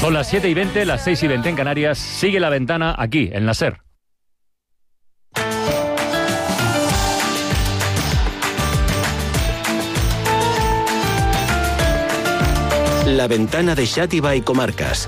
Son las 7:20, las 6:20 en Canarias. Sigue La Ventana aquí, en la SER. La Ventana de Xàtiva y Comarcas.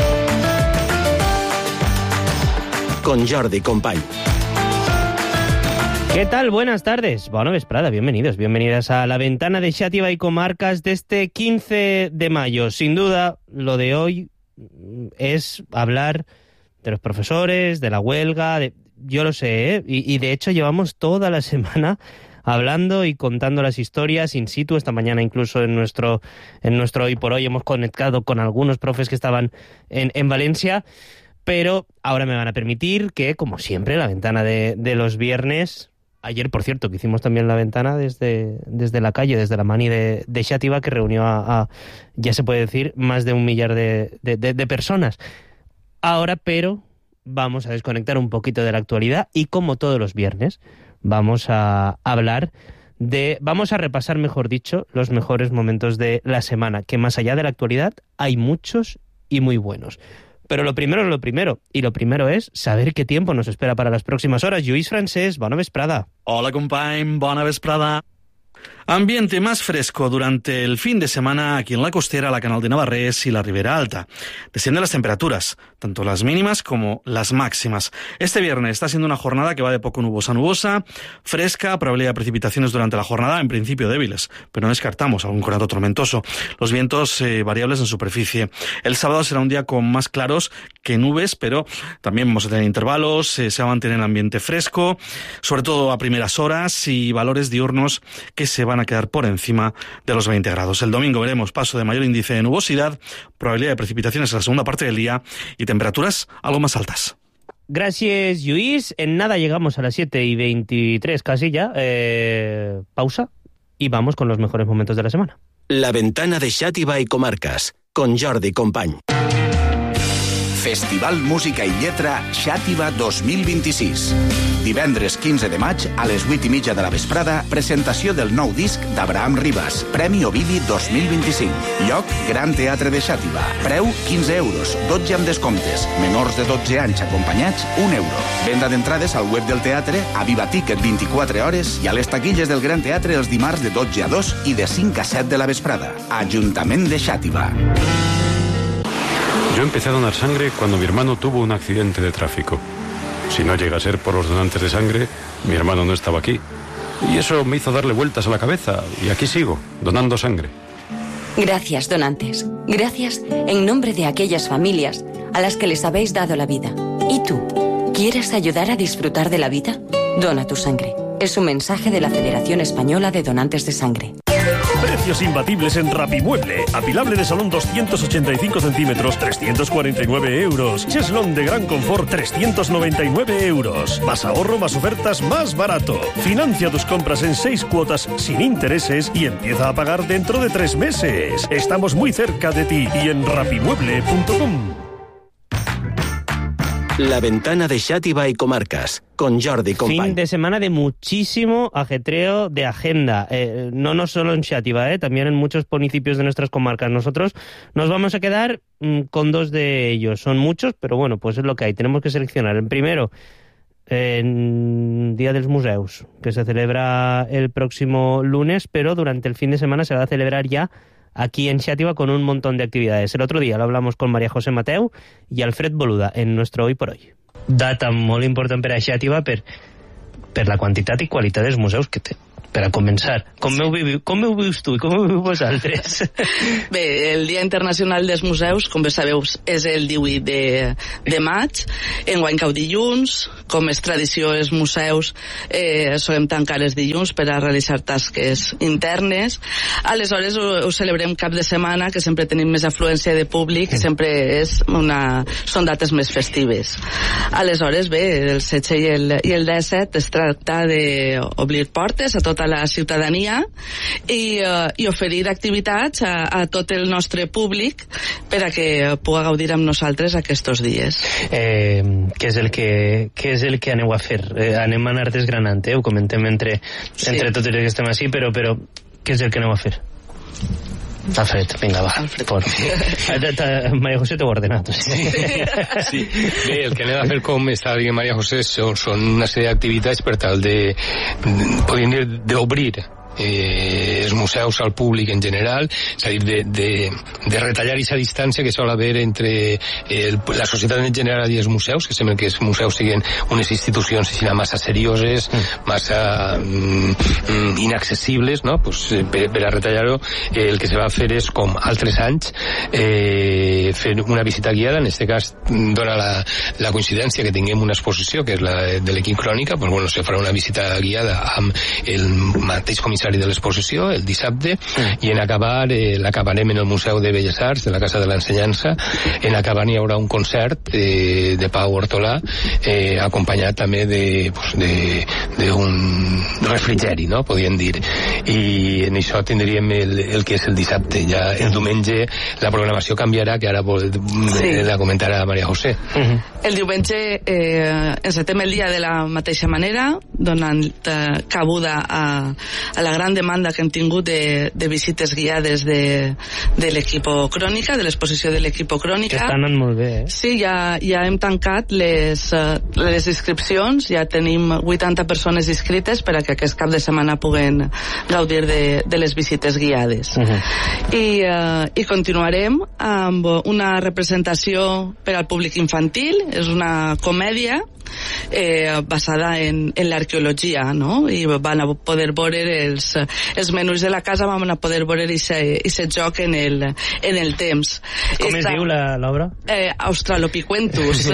Con Jordi Company. ¿Qué tal? Buenas tardes. Bona vesprada, bienvenidos, bienvenidas a La Ventana de Xàtiva y Comarcas de este 15 de mayo. Sin duda, lo de hoy es hablar de los profesores, de la huelga, yo lo sé, ¿eh? Y de hecho llevamos toda la semana hablando y contando las historias in situ. Esta mañana incluso en nuestro Hoy por Hoy hemos conectado con algunos profes que estaban en Valencia, pero ahora me van a permitir que, como siempre, la ventana de los viernes... Ayer, por cierto, que hicimos también la ventana desde la calle, desde la mani de Xàtiva, que reunió a, ya se puede decir, más de 1 millar de personas. Ahora, pero, vamos a desconectar un poquito de la actualidad y, como todos los viernes, vamos a hablar vamos a repasar, mejor dicho, los mejores momentos de la semana, que más allá de la actualidad hay muchos y muy buenos. Pero lo primero es lo primero, y lo primero es saber qué tiempo nos espera para las próximas horas. Lluís Francés, bona vesprada. Hola, company, bona vesprada. Ambiente más fresco durante el fin de semana aquí en la costera, la Canal de Navarrés y la Ribera Alta. Descienden las temperaturas, tanto las mínimas como las máximas. Este viernes está siendo una jornada que va de poco nubosa a nubosa, fresca, probabilidad de precipitaciones durante la jornada, en principio débiles, pero no descartamos algún conato tormentoso. Los vientos variables en superficie. El sábado será un día con más claros que nubes, pero también vamos a tener intervalos, se va a mantener el ambiente fresco, sobre todo a primeras horas, y valores diurnos que se van a quedar por encima de los 20 grados. El domingo veremos paso de mayor índice de nubosidad, probabilidad de precipitaciones en la segunda parte del día y temperaturas algo más altas. Gracias, Lluís. En nada llegamos a las 7:23 casi ya. Pausa y vamos con los mejores momentos de la semana. La Ventana de Xàtiva y Comarcas, con Jordi Company. Festival Música i Lletra Xàtiva 2026. Divendres 15 de maig, a les 8:30 de la vesprada, presentació del nou disc d'Abraham Rivas, Premi Ovidi 2025. Lloc, Gran Teatre de Xàtiva. Preu, 15 euros, 12 amb descomptes. Menors de 12 anys acompanyats, 1 euro. Venda d'entrades al web del teatre, a Viva Ticket 24 hores i a les taquilles del Gran Teatre els dimarts de 12 a 2 i de 5 a 7 de la vesprada. Ajuntament de Xàtiva. Yo empecé a donar sangre cuando mi hermano tuvo un accidente de tráfico. Si no llega a ser por los donantes de sangre, mi hermano no estaba aquí. Y eso me hizo darle vueltas a la cabeza, y aquí sigo, donando sangre. Gracias, donantes. Gracias en nombre de aquellas familias a las que les habéis dado la vida. ¿Y tú? ¿Quieres ayudar a disfrutar de la vida? Dona tu sangre. Es un mensaje de la Federación Española de Donantes de Sangre. Precios imbatibles en Rapimueble. Apilable de salón 285 centímetros, 349 euros. Cheslón de gran confort, 399 euros. Más ahorro, más ofertas, más barato. Financia tus compras en 6 cuotas sin intereses y empieza a pagar dentro de 3 meses. Estamos muy cerca de ti y en rapimueble.com. La Ventana de Xàtiva y Comarcas, con Jordi Company. Fin de semana de muchísimo ajetreo de agenda. No solo en Xàtiva, también en muchos municipios de nuestras comarcas. Nosotros nos vamos a quedar con 2 de ellos. Son muchos, pero bueno, pues es lo que hay. Tenemos que seleccionar. El primero, Día dels Museus, que se celebra el próximo lunes, pero durante el fin de semana se va a celebrar ya aquí en Xàtiva con un montón de actividades. El otro día lo hablamos con María José Mateu y Alfred Boluda en nuestro Hoy por Hoy. Data molt important per a Xàtiva per la quantitat i qualitat dels museus que té. Per a començar, com ho vius tu i com ho viu vosaltres? Bé, el Dia Internacional dels Museus, com bé sabeu, és el 18 de maig. Enguany cau dilluns. Com és tradició, els museus solem tancar els dilluns per a realitzar tasques internes. Aleshores ho celebrem cap de setmana, que sempre tenim més afluència de públic, que sempre són dates més festives. Aleshores, bé, el 16 i el 17 es tracta d'obrir portes a tota la ciutadania i oferir activitats a tot el nostre públic per a que pugui gaudir amb nosaltres aquests dies. Què és el que aneu a fer? Anem a anar desgranant, ho comentem entre tots els que estem així, però què és el que aneu a fer? Alfred, vinga, va. María José t'ho ha ordenat. Sí. Bé, el que anem a fer, com està dient María José, són una sèrie d'activitats per tal de, podríem dir, d'obrir els museus al públic en general, és a dir, de retallar aquesta distància que sol haver entre la societat en general i els museus, que sembla que els museus siguin unes institucions massa serioses, massa inaccessibles, no? Pues, per a retallar-ho, el que se va fer és, com altres anys, fer una visita guiada. En aquest cas dona la coincidència que tinguem una exposició, que és la de l'equip Crònica, pues, bueno, se farà una visita guiada amb el mateix comissari de l'exposició el dissabte, i en acabar l'acabarem en el Museu de Belles Arts de la Casa de l'Ensenyança. En acabar hi haurà un concert de Pau Hortolà, acompanyat també d'un refrigeri, no? Podríem dir, i en això tindríem el que és el dissabte. Ja el diumenge la programació canviarà, que ara la comentarà María José. El diumenge encetem el dia de la mateixa manera, donant cabuda a la gran demanda que hem tingut de visites guiades de l'Equipo Crònica, de l'exposició de l'Equipo Crònica. Que estan anant molt bé, Sí, ja hem tancat les inscripcions, ja tenim 80 persones inscrites per a que aquest cap de setmana puguen gaudir de les visites guiades. I continuarem amb una representació per al públic infantil, és una comèdia basada en l'arqueologia, no? I van a poder veure els menús de la casa, van a poder veure aquest joc en el temps. Com es diu l'obra? Australopiquentus.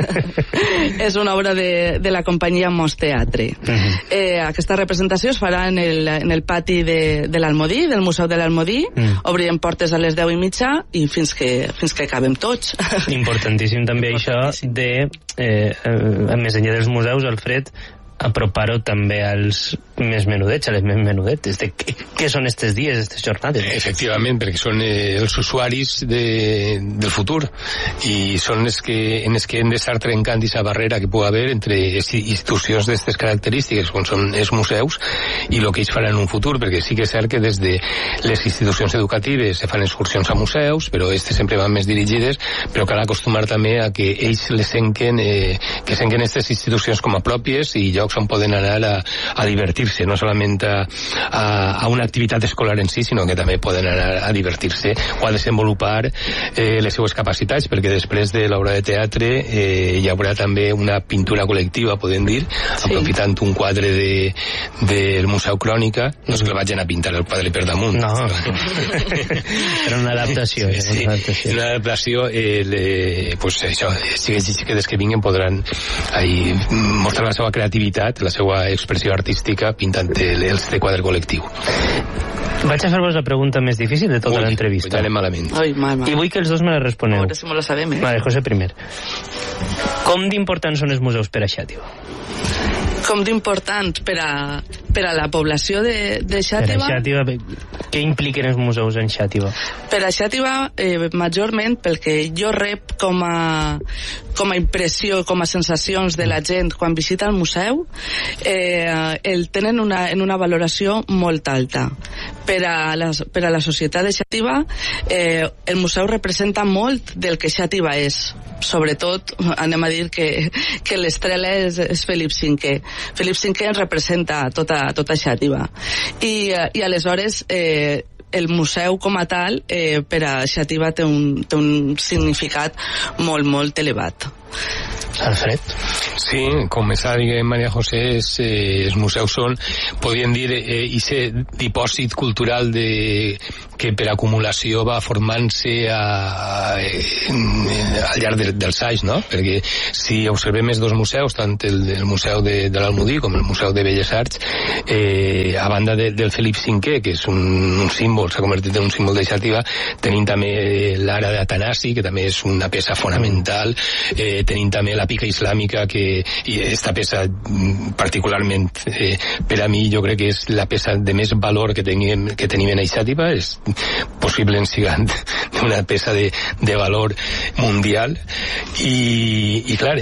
És una obra de la companyia Mos Teatre. Aquesta representació es farà en el pati de l'Almodí, del Museu de l'Almodí. Obrirem portes a les 10:30 i fins que acabem tots. Importantíssim també això de més enllà dels museus, Alfred, apropar-ho també als més menudets, a les més menudetes. Què són aquests dies, aquestes jornades? Efectivament, perquè són els usuaris del futur, i són els que hem d'estar trencant aquesta barrera que pugui haver entre institucions d'aquestes característiques, com són els museus, i el que ells faran en un futur, perquè sí que és cert que des de les institucions educatives se fan excursions a museus, però aquestes sempre van més dirigides, però cal acostumar també a que ells que senquen aquestes institucions com a pròpies i llocs on poden anar a divertir-se, no solament a una activitat escolar en si, sinó que també poden anar a divertir-se o a desenvolupar les seues capacitats, perquè després de l'obra de teatre hi haurà també una pintura col·lectiva, podem dir, aprofitant un quadre del Museu Crònica. No és que el vagin a pintar el quadre per damunt. No, era una adaptació. Sí, una adaptació, pues això, xiquetes que vinguen podran mostrar la seva creativitat, la seva expressió artística pintant este quadre col·lectiu. Vaig a fer-vos la pregunta més difícil de tota l'entrevista. Ja anem malament. I vull que els dos me la responeu. A veure si me la sabem, Vale, José primer. Com d'importants són els museus per a Xàtiva? Com d'importants per a la població de Xàtiva? Per a Xàtiva, què impliquen els museus en Xàtiva? Per a Xàtiva, majorment, pel que jo rep com a impressió, com a sensacions de la gent quan visita el museu, el tenen en una valoració molt alta. Per a la societat de Xàtiva, el museu representa molt del que Xàtiva és. Sobretot, anem a dir que l'estrella és Felip V. Felip V representa tota Xàtiva. I aleshores el museu com a tal per a Xàtiva té un significat molt, molt elevat. Alfred? Sí, com està dient María José, els museus són, podríem dir, aquest dipòsit cultural que per acumulació va formant-se al llarg dels anys, no? Perquè si observem els dos museus, tant el Museu de l'Almodí com el Museu de Belles Arts, a banda del Felip V, que és un símbol, s'ha convertit en un símbol de Xàtiva, tenim també l'ara d'Atanasi, que també és una peça fonamental, tenim també la pica islàmica, i esta peça particularment per a mi jo crec que és la peça de més valor que tenim en Xàtiva, és possiblement sigant una peça de valor mundial, i clar,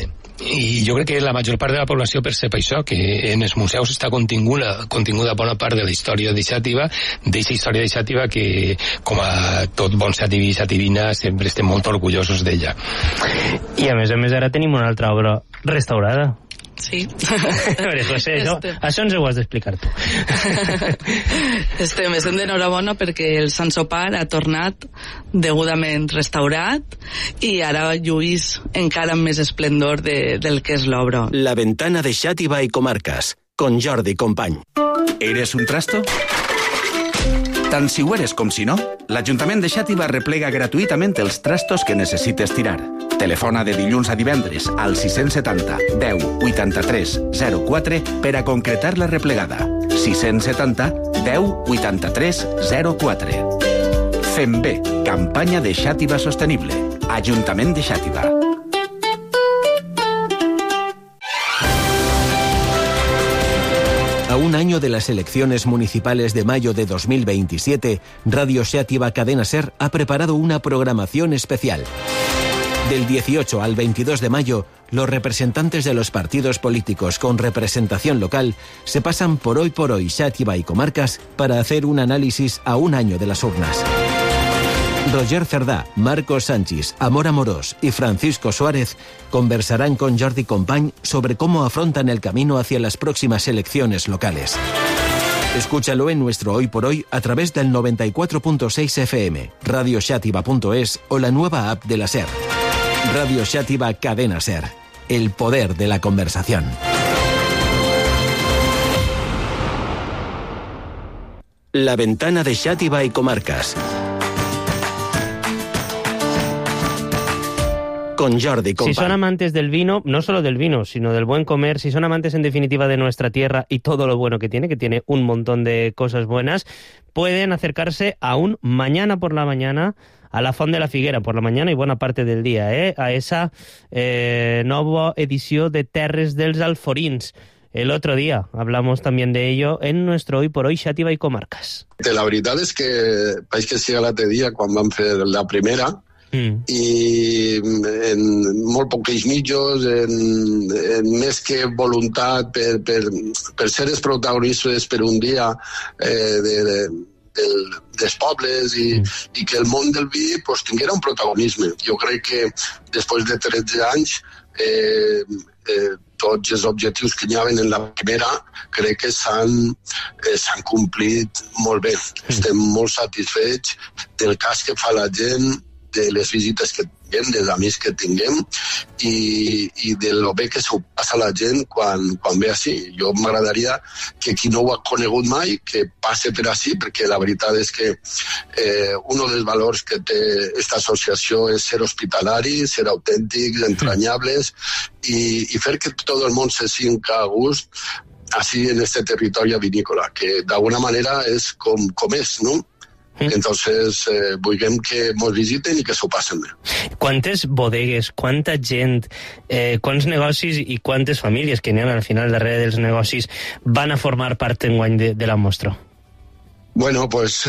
I jo crec que la major part de la població percep això, que en els museus està continguda bona part de la història de Xàtiva, d'eixa història de Xàtiva que, com a tot bon xativí i xativina, sempre estem molt orgullosos d'ella. I a més ara tenim una altra obra restaurada. Sí. Maria José, això ens ho has d'explicar tu. Estem d'enhorabona perquè el Sant Sopar ha tornat degudament restaurat i ara lluís encara amb més esplendor del que és l'obra. La ventana de Xàtiva i Comarques, con Jordi Company. ¿Eres un trasto? Tant si ho eres com si no, l'Ajuntament de Xàtiva replega gratuïtament els trastos que necessites tirar. Telefona de dilluns a divendres al 670 10 83 04 per a concretar la replegada. 670 10 83 04. Fem bé, campanya de Xàtiva Sostenible. Ajuntament de Xàtiva. A un año de las elecciones municipales de mayo de 2027, Radio Xàtiva Cadena Ser ha preparado una programación especial. Del 18 al 22 de mayo, los representantes de los partidos políticos con representación local se pasan por Hoy Xàtiva y Comarcas para hacer un análisis a un año de las urnas. Roger Cerdà, Marcos Sánchez, Amor Amorós y Francisco Suárez conversarán con Jordi Company sobre cómo afrontan el camino hacia las próximas elecciones locales. Escúchalo en nuestro Hoy por Hoy a través del 94.6 FM, radioxativa.es o la nueva app de la SER. Radio Xàtiva Cadena Ser. El poder de la conversación. La ventana de Xàtiva y Comarcas. Con Jordi Company. Si son amantes del vino, no solo del vino, sino del buen comer, si son amantes en definitiva de nuestra tierra y todo lo bueno que tiene un montón de cosas buenas, pueden acercarse aún mañana por la mañana a la Font de la Figuera, por la mañana y buena parte del día, a esa nova edició de Terres dels Alforins. El otro día hablamos también de ello en nuestro Hoy por Hoy Xàtiva i Comarques. La veritat és que vaig que sigui l'altre dia quan vam fer la primera i en molt poquets mitjos, en més que voluntat per ser els protagonistes per un dia dels pobles i que el món del vi pues, tinguera un protagonisme. Jo crec que després de 13 anys tots els objectius que hi havia en la primera crec que s'han complit molt bé. Estem molt satisfets del cas que fa la gent, de les visites que tinguem, dels amics que tinguem i de lo bé que s'ho passa a la gent quan ve així. Jo m'agradaria que qui no ho ha conegut mai, que passe per així, perquè la veritat és que un dels valors que té aquesta associació és ser hospitalari, ser autèntics, entranyables i fer que tot el món se sinta a gust així en este territori vinícola, que d'alguna manera és com és, no? Entonces, vulguem que ens visiten i que s'ho passen bé. Quantes bodegues, quanta gent, quants negocis i quantes famílies que n'hi ha al final darrere dels negocis van a formar part enguany de la mostra? Bueno, pues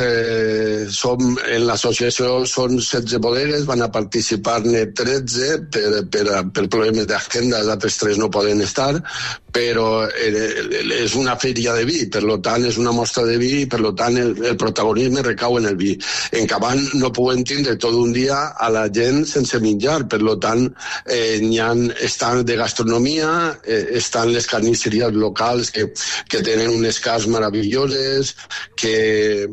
en l'associació són 16 bodegues, van a participar-ne 13 per problemes d'agenda, els altres 3 no poden estar, però és una fèria de vi, per tant és una mostra de vi i per tant el protagonisme recau en el vi. En Cabán no podem tindre tot un dia a la gent sense menjar, per tant hi ha estants de gastronomia, estan les carnisseries locals que tenen unes carns meravelloses, que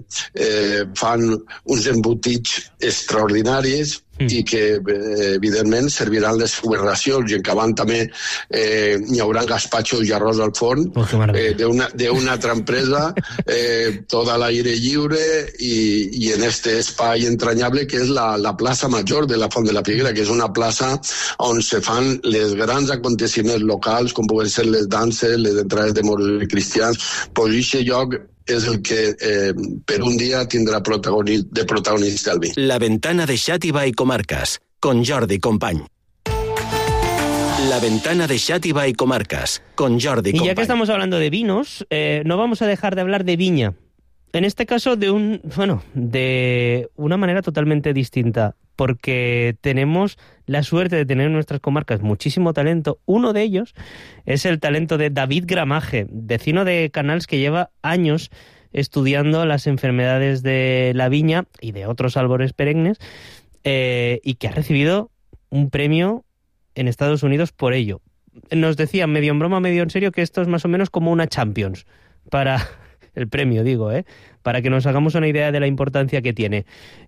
fan uns embotits extraordinaris i que, evidentment, serviran les seues racions. I en Cabán també hi haurà gazpachos i arròs al forn d'una altra empresa, tot a l'aire lliure i en este espai entranyable que és la plaça major de la Font de la Figuera, que és una plaça on se fan les grans aconteciments locals, com poden ser les danses, les entrades de moros i cristians. Pues aquest lloc és el que per un dia tindrà de protagonista el vi. La ventana de Xàtiva i Comarques, con Jordi Company. La ventana de Xàtiva y Comarcas, con Jordi Company. Y ya que estamos hablando de vinos, no vamos a dejar de hablar de viña. en este caso de una manera totalmente distinta, porque tenemos la suerte de tener en nuestras comarcas muchísimo talento. Uno de ellos es el talento de David Gramaje, vecino de Canals, que lleva años estudiando las enfermedades de la viña y de otros árboles perennes, y que ha recibido un premio en Estados Unidos por ello. Nos decían, medio en broma, medio en serio, que esto es más o menos como una Champions para el premio, digo, para que nos hagamos una idea de la importancia que tiene.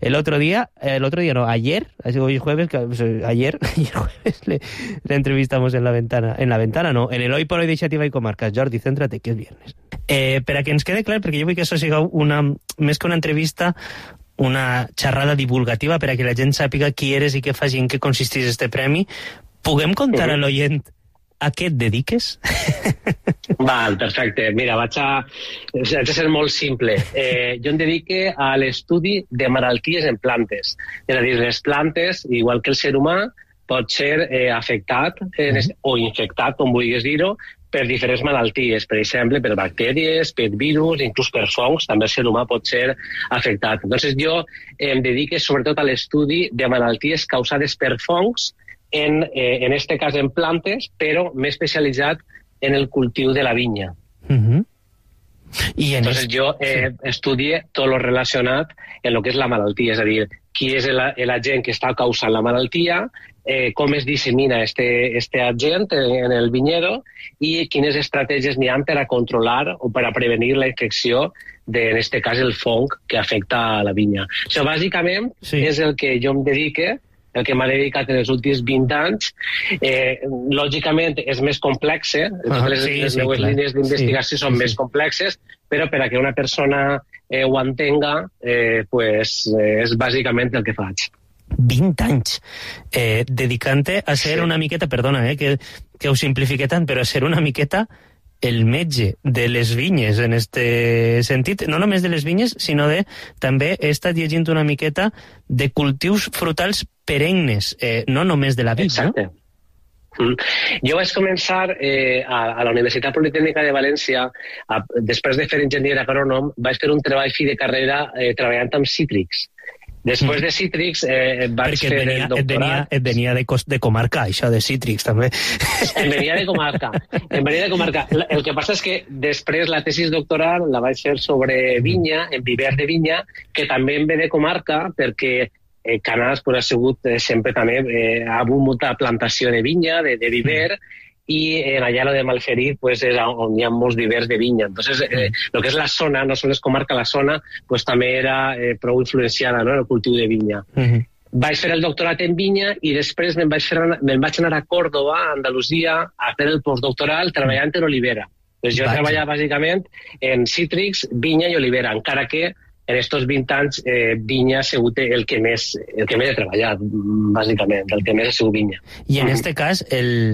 Ayer, hoy jueves, ayer jueves le entrevistamos en el Hoy por Hoy de Xàtiva i Comarques. Jordi, céntrate, que és viernes. Per a que ens quede clar, perquè jo vull que això siga més que una entrevista, una xerrada divulgativa per a que la gent sàpiga qui eres i què fas i en què consisteix este premi, puguem contar a l'oient a què et dediques? Val, perfecte. Mira, vaig a ser molt simple. Jo em dedique a l'estudi de malalties en plantes. És a dir, les plantes, igual que el ser humà, pot ser afectat o infectat, com vulguis dir-ho, per diferents malalties, per exemple, per bactèries, per virus, inclús per fongs, també el ser humà pot ser afectat. Entonces jo em dedique sobretot a l'estudi de malalties causades per fongs, en este cas en plantes, però m'he especialitzat en el cultiu de la vinya. Entonces jo estudie tot lo relacionat en lo que és la malaltia, és a dir, qui és l'agent que està causant la malaltia, com es dissemina este agent en el vinyedo i quines estratègies n'hi ha per a controlar o per a prevenir la infecció en este cas el fong que afecta a la vinya. Això bàsicament és el que jo em dedique, el que m'ha dedicat en els últims 20 anys. Lògicament és més complex, totes les meves línies d'investigació són més complexes, però per a que una persona ho entenga, és bàsicament el que faig. 20 anys dedicant-te a ser una miqueta, perdona, que ho simplifique tant, però a ser una miqueta el metge de les vinyes, en este sentit, no només de les vinyes, sinó de també he estat llegint una miqueta de cultius frutals perennes, no només de la vinya. Exacte. Jo vaig començar a la Universitat Politècnica de València, després de fer enginyer agrònom, vaig fer un treball fi de carrera treballant amb cítrics. Després de cítrics vaig fer el doctorat. Et venia de comarca, això de cítrics, també. Em venia de comarca. El que passa és que després la tesis doctoral la vaig fer sobre vinya, en viver de vinya, que també em ve de comarca, perquè Canals ha sigut sempre també, ha hagut molta plantació de vinya, de viver, i allà lo de Malferit és on hi ha molts vivers de vinya. Entonces, el que és la zona, no només comarca, la zona, també era prou influenciada, no?, en el cultiu de vinya. Vaig fer el doctorat en vinya i després me'n vaig anar a Córdoba, a Andalusia, a fer el postdoctoral treballant en olivera. Jo treballava bàsicament en cítrics, vinya i olivera, encara que en estos 20 anys vinya ha sigut el que més he treballat, bàsicament, el que més ha sigut vinya. I en este cas,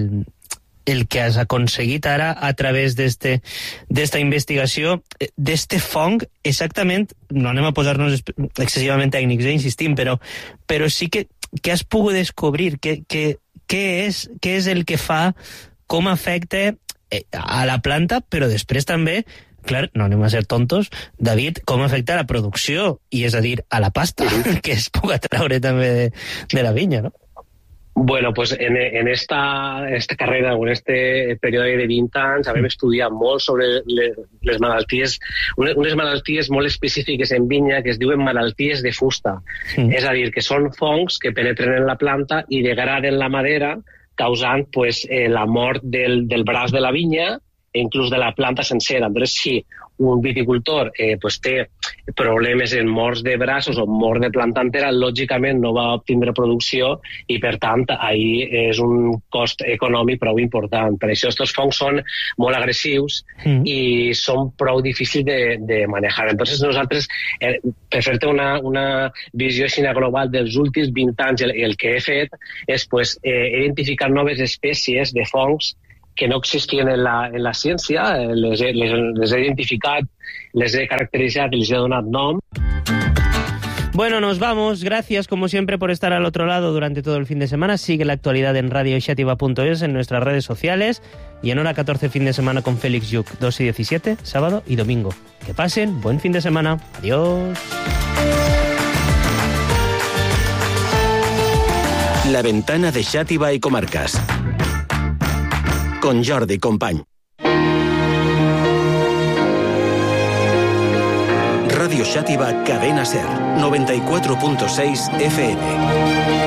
el que has aconseguit ara a través d'esta investigació, d'este fong, exactament, no anem a posar-nos excessivament tècnics, insistim, però sí que has pogut descobrir què és el que fa, com afecta a la planta, però després també, clar, no anem a ser tontos, David, com afecta a la producció, i és a dir, a la pasta, que es puga treure també de la vinya, no? Bueno, pues en esta carrera o en este període de 20 anys vam estudiat molt sobre les malalties, unes malalties molt específiques en vinya que es diuen malalties de fusta. És a dir, que són fongs que penetren en la planta i degraden la madera, causant la mort del braç de la vinya e inclús de la planta sencera. Entonces, si un viticultor té problemes en morts de braços o mort de planta entera, lògicament no va obtindre producció i, per tant, ahí és un cost econòmic prou important. Per això aquests fongs són molt agressius i són prou difícils de manejar. Entonces, nosaltres, per fer-te una visió així global dels últims 20 anys, el que he fet és identificar noves espècies de fongs que no existien en la ciència, les he identificat, les he caracteritzat i les he donat nom. Bueno, nos vamos. Gracias, como siempre, por estar al otro lado durante todo el fin de semana. Sigue la actualidad en radioxativa.es, en nuestras redes sociales. Y en Hora 14, fin de semana con Félix Lluc, 2 y 17, sábado y domingo. Que pasen, buen fin de semana. Adiós. La ventana de Xàtiva y Comarcas. Con Jordi Company. Radio Xàtiva, Cadena Ser, 94.6 FM.